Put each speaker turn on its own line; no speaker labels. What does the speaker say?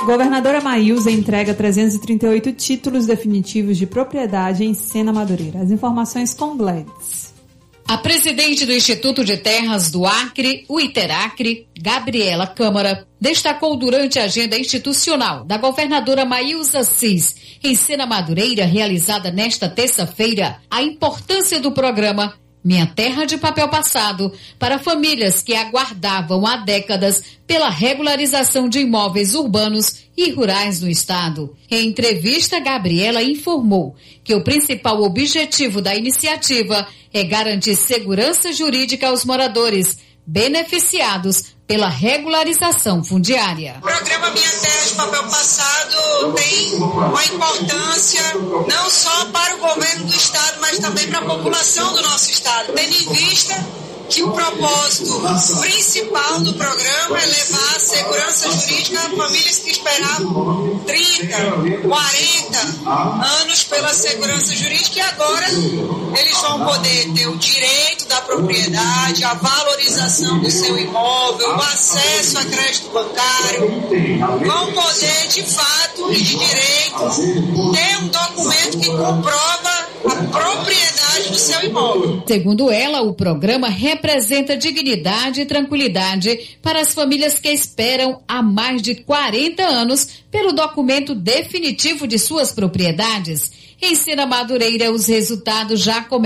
Governadora Maílza entrega 338 títulos definitivos de propriedade em Sena Madureira. As informações com Gladys.
A presidente do Instituto de Terras do Acre, o Iteracre, Gabriela Câmara, destacou durante a agenda institucional da governadora Maílza Assis, em Sena Madureira, realizada nesta terça-feira, a importância do programa Minha Terra de Papel Passado para famílias que aguardavam há décadas pela regularização de imóveis urbanos e rurais no estado. Em entrevista, Gabriela informou que o principal objetivo da iniciativa é garantir segurança jurídica aos moradores beneficiados pela regularização fundiária.
O programa Minha Terra de Papel Passado tem uma importância não só para o governo do estado, mas também para a população do nosso estado, tendo em vista que o propósito principal do programa é levar a segurança jurídica a famílias que esperavam 30, 40 anos pela segurança jurídica, e agora eles vão poder ter o direito da propriedade, a valorização do seu imóvel, o acesso a crédito bancário, vão poder de fato e de direito ter um documento que comprova a propriedade do seu imóvel.
Segundo ela, o programa representa dignidade e tranquilidade para as famílias que esperam há mais de 40 anos pelo documento definitivo de suas propriedades. Em Sena Madureira, os resultados já começam